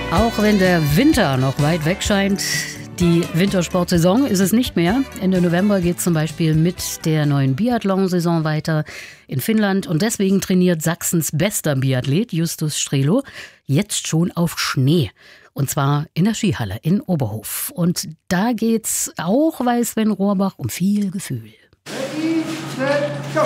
Auch wenn der Winter noch weit weg scheint, die Wintersportsaison ist es nicht mehr. Ende November geht es zum Beispiel mit der neuen Biathlon-Saison weiter in Finnland. Und deswegen trainiert Sachsens bester Biathlet, Justus Strelo, jetzt schon auf Schnee. Und zwar in der Skihalle in Oberhof. Und da geht's auch, weiß Sven Rohrbach, um viel Gefühl. Ready, set, go!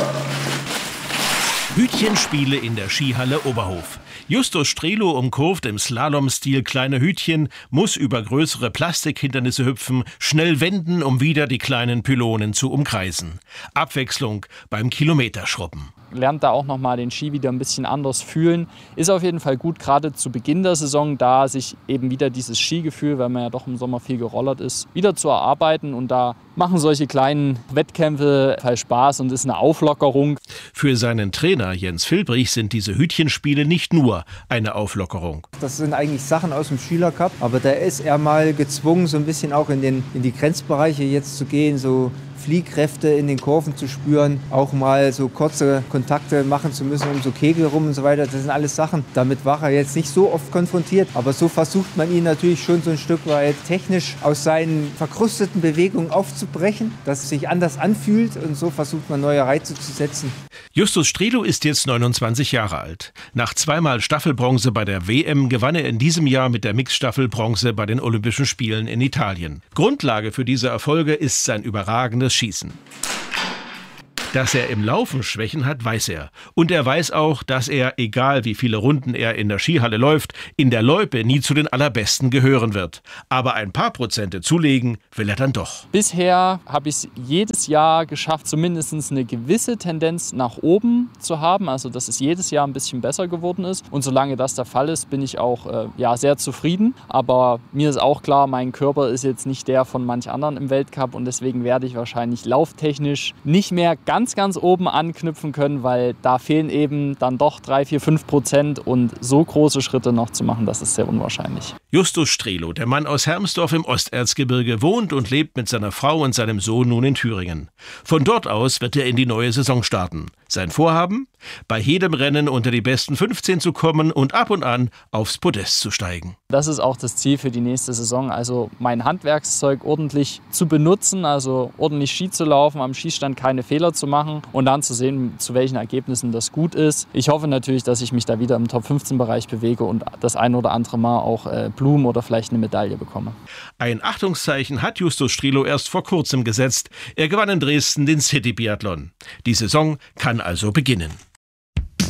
Hütchenspiele in der Skihalle Oberhof. Justus Strelo umkurvt im Slalom-Stil kleine Hütchen, muss über größere Plastikhindernisse hüpfen, schnell wenden, um wieder die kleinen Pylonen zu umkreisen. Abwechslung beim Kilometerschrubben. Lernt da auch nochmal den Ski wieder ein bisschen anders fühlen. Ist auf jeden Fall gut, gerade zu Beginn der Saison, da sich eben wieder dieses Skigefühl, weil man ja doch im Sommer viel gerollert ist, wieder zu erarbeiten. Und da machen solche kleinen Wettkämpfe halt Spaß und ist eine Auflockerung. Für seinen Trainer Jens Filbrich sind diese Hütchenspiele nicht nur eine Auflockerung. Das sind eigentlich Sachen aus dem Schülercup, aber da ist er mal gezwungen, so ein bisschen auch in die Grenzbereiche jetzt zu gehen, so Fliehkräfte in den Kurven zu spüren, auch mal so kurze Kontakte machen zu müssen um so Kegel rum und so weiter. Das sind alles Sachen, damit war er jetzt nicht so oft konfrontiert. Aber so versucht man ihn natürlich schon so ein Stück weit technisch aus seinen verkrusteten Bewegungen aufzubrechen, dass es sich anders anfühlt, und so versucht man neue Reize zu setzen. Justus Strelo ist jetzt 29 Jahre alt. Nach zweimal Staffelbronze bei der WM gewann er in diesem Jahr mit der Mixstaffel Bronze bei den Olympischen Spielen in Italien. Grundlage für diese Erfolge ist sein überragendes Schießen. Dass er im Laufen Schwächen hat, weiß er. Und er weiß auch, dass er, egal wie viele Runden er in der Skihalle läuft, in der Loipe nie zu den Allerbesten gehören wird. Aber ein paar Prozente zulegen will er dann doch. Bisher habe ich es jedes Jahr geschafft, zumindest eine gewisse Tendenz nach oben zu haben. Also dass es jedes Jahr ein bisschen besser geworden ist. Und solange das der Fall ist, bin ich auch sehr zufrieden. Aber mir ist auch klar, mein Körper ist jetzt nicht der von manch anderen im Weltcup. Und deswegen werde ich wahrscheinlich lauftechnisch nicht mehr ganz oben anknüpfen können, weil da fehlen eben dann doch 3, 4, 5%, und so große Schritte noch zu machen, das ist sehr unwahrscheinlich. Justus Strelo, der Mann aus Hermsdorf im Osterzgebirge, wohnt und lebt mit seiner Frau und seinem Sohn nun in Thüringen. Von dort aus wird er in die neue Saison starten. Sein Vorhaben? Bei jedem Rennen unter die besten 15 zu kommen und ab und an aufs Podest zu steigen. Das ist auch das Ziel für die nächste Saison, also mein Handwerkszeug ordentlich zu benutzen, also ordentlich Ski zu laufen, am Schießstand keine Fehler zu machen und dann zu sehen, zu welchen Ergebnissen das gut ist. Ich hoffe natürlich, dass ich mich da wieder im Top-15-Bereich bewege und das ein oder andere Mal auch Blumen oder vielleicht eine Medaille bekomme. Ein Achtungszeichen hat Justus Strelo erst vor kurzem gesetzt. Er gewann in Dresden den City-Biathlon. Die Saison kann also beginnen.